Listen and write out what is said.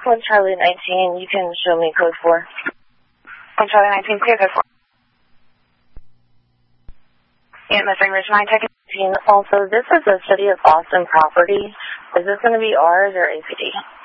1 Charlie 19, you can show me code 4. 1 Charlie 19, clear code 4. EMS Ridge 9, Tech. Also, this is a City of Austin property. Is this going to be ours or APD?